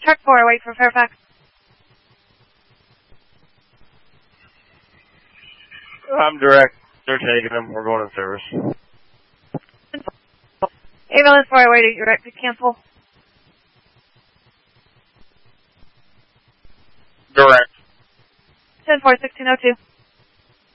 Truck 4, wait for Fairfax. I'm direct. They're taking them. We're going in service. Ambulance 4, waiting direct to cancel. Direct. 10-4, 1602.